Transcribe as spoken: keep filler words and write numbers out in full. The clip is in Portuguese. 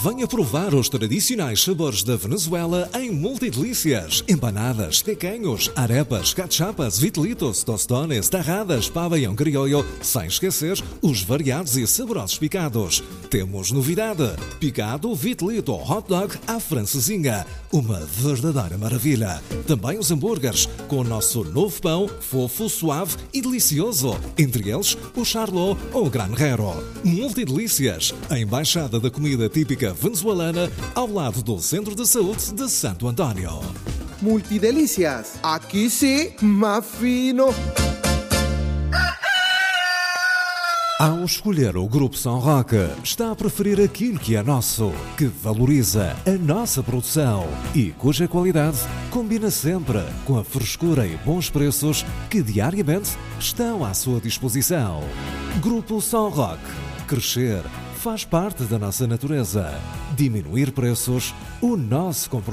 Venha provar os tradicionais sabores da Venezuela em Multidelícias. Empanadas, tequeños, arepas, cachapas, vitelitos, tostones, tarradas, pabellão criollo, sem esquecer os variados e saborosos picados. Temos novidade: picado, vitelito, hot dog à francesinha. Uma verdadeira maravilha. Também os hambúrgueres, com o nosso novo pão, fofo, suave e delicioso. Entre eles, o charlot ou o granjero. Multidelícias, a embaixada da comida típica venezuelana, ao lado do Centro de Saúde de Santo António. Multidelícias, aqui sim, mais fino. Ao escolher o Grupo São Roque, está a preferir aquilo que é nosso, que valoriza a nossa produção e cuja qualidade combina sempre com a frescura e bons preços que diariamente estão à sua disposição. Grupo São Roque. Crescer faz parte da nossa natureza. Diminuir preços, o nosso compromisso.